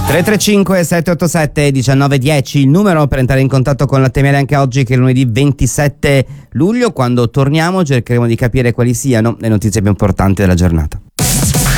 335 787 1910 il numero per entrare in contatto con la Temiale anche oggi, che è lunedì 27 luglio. Quando torniamo cercheremo di capire quali siano le notizie più importanti della giornata.